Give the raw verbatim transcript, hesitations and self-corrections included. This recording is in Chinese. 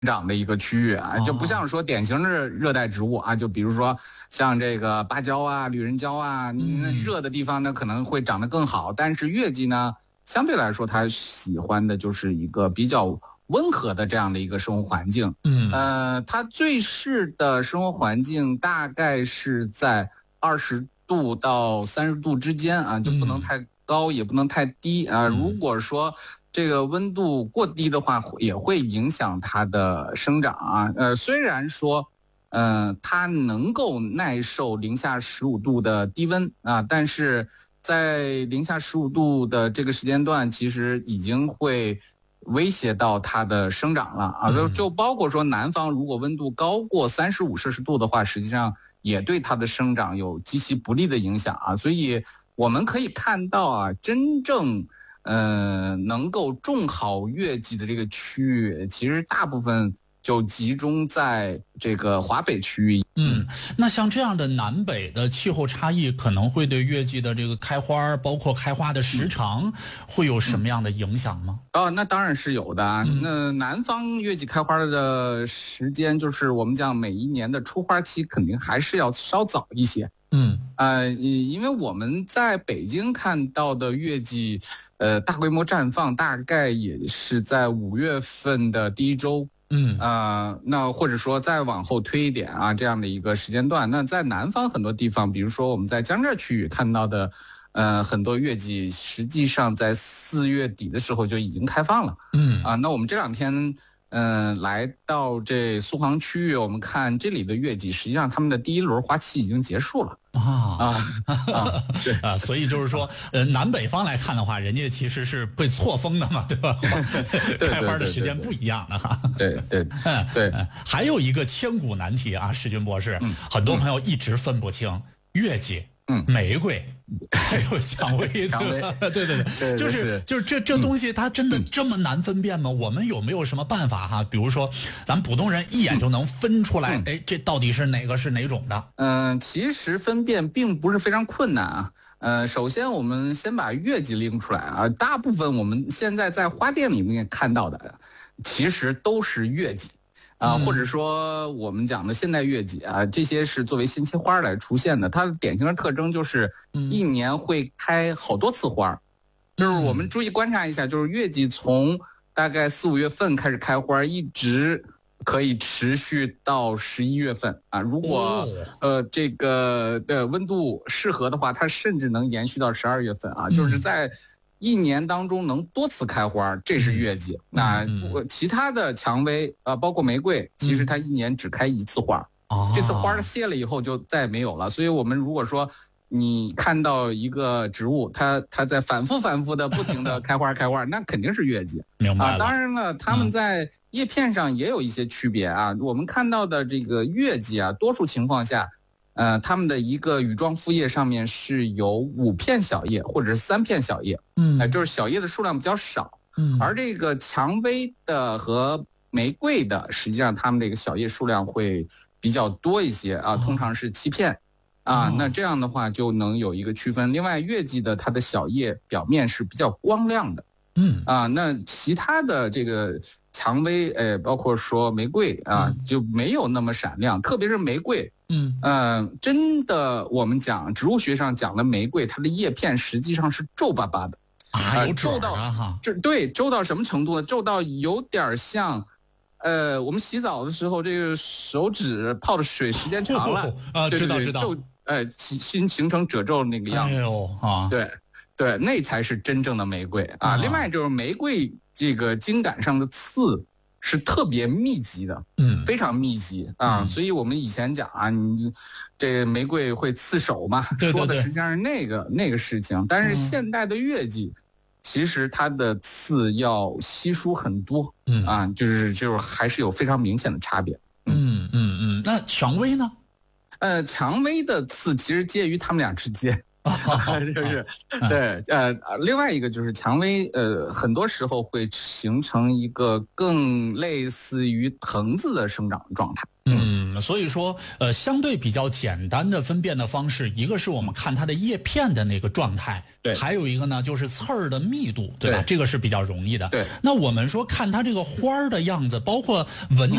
长的一个区域啊，就不像说典型的热带植物啊，就比如说像这个芭蕉啊、旅人蕉啊，那热的地方呢可能会长得更好，但是月季呢，相对来说它喜欢的就是一个比较温和的这样的一个生活环境。 嗯， 呃，它最适的生活环境大概是在二十度到三十度之间啊，就不能太高，也不能太低啊。如果说这个温度过低的话，也会影响它的生长啊。呃，虽然说，呃，它能够耐受零下十五度的低温啊，但是在零下十五度的这个时间段，其实已经会威胁到它的生长了啊。就就包括说南方，如果温度高过三十五摄氏度的话，实际上也对它的生长有极其不利的影响啊。所以我们可以看到啊，真正呃，能够种好月季的这个区域，其实大部分就集中在这个华北区域。 嗯，那像这样的南北的气候差异，可能会对月季的这个开花，包括开花的时长，会有什么样的影响吗？ 哦，那当然是有的啊。 嗯、 那南方月季开花的时间，就是我们讲每一年的出花期，肯定还是要稍早一些。 嗯， 呃，因为我们在北京看到的月季，呃，大规模绽放大概也是在五月份的第一周， 嗯， 呃，那或者说再往后推一点啊，这样的一个时间段。那在南方很多地方，比如说我们在江浙区域看到的，呃，很多月季实际上在四月底的时候就已经开放了， 嗯， 啊，那我们这两天。嗯，来到这苏杭区域，我们看这里的月季，实际上他们的第一轮花期已经结束了啊啊啊，对啊，所以就是说，呃，南北方来看的话，人家其实是被错峰的嘛，对吧？开花的时间不一样的哈。 对对嗯对， 还有一个千古难题啊，石军博士， 嗯、 很多朋友一直分不清、嗯、月季。 嗯， 玫瑰，还有蔷薇， 蔷薇， 对对对， 对就是就是这这东西，它真的这么难分辨吗？我们有没有什么办法哈？比如说，咱们普通人一眼就能分出来，哎，这到底是哪个是哪种的？ 嗯，其实分辨并不是非常困难啊。呃，首先我们先把月季拎出来啊，大部分我们现在在花店里面看到的，其实都是月季。啊，或者说我们讲的现代月季啊，这些是作为新期花来出现的。它的典型的特征就是一年会开好多次花，就是我们注意观察一下，就是月季从大概四五月份开始开花，一直可以持续到十一月份啊。如果呃这个的温度适合的话，它甚至能延续到十二月份啊，就是在一年当中能多次开花，这是月季。那其他的蔷薇呃，包括玫瑰，其实它一年只开一次花，这次花谢了以后就再也没有了。所以我们如果说你看到一个植物，它它在反复反复的不停的开花开花，那肯定是月季。 明白了。 啊，当然了，它们在叶片上也有一些区别啊。我们看到的这个月季啊，多数情况下。呃，它们的一个羽状复叶上面是有五片小叶或者是三片小叶， 嗯， 呃，就是小叶的数量比较少， 嗯， 而这个蔷薇的和玫瑰的，实际上它们这个小叶数量会比较多一些啊，通常是七片，啊， 哦、 那这样的话就能有一个区分。另外，月季的它的小叶表面是比较光亮的， 嗯， 啊，那其他的这个蔷薇，呃，包括说玫瑰啊， 嗯、 就没有那么闪亮，特别是玫瑰。 嗯呃，真的，我们讲植物学上讲的玫瑰，它的叶片实际上是皱巴巴的啊，有皱到哈， 这对皱到什么程度呢？皱到有点像，呃，我们洗澡的时候，这个手指泡的水时间长了啊， 对对对知道知道， 皱，呃，形形成褶皱那个样子。 哎呦啊， 对对，那才是真正的玫瑰啊。另外就是玫瑰这个茎杆上的刺。是特别密集的， 嗯， 非常密集啊，嗯、所以我们以前讲啊，你这玫瑰会刺手嘛， 对对对说的实际上是那个那个事情。但是现代的月季，嗯、其实它的刺要稀疏很多， 嗯啊，就是就是还是有非常明显的差别。 嗯嗯嗯，那蔷薇呢？ 呃，蔷薇的刺其实介于它们俩之间。 就是对呃，另外一个就是蔷薇，呃，很多时候会形成一个更类似于藤子的生长状态。 嗯，所以说，呃，相对比较简单的分辨的方式，一个是我们看它的叶片的那个状态， 对， 还有一个呢就是刺儿的密度，对吧？ 对， 这个是比较容易的。 对， 那我们说看它这个花儿的样子，包括闻